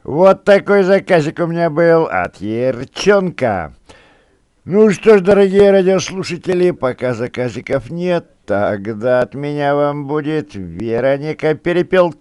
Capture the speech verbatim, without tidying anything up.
Вот такой заказик у меня был от Ярчонка. Ну что ж, дорогие радиослушатели, пока заказиков нет, тогда от меня вам будет Вероника Перепелкина.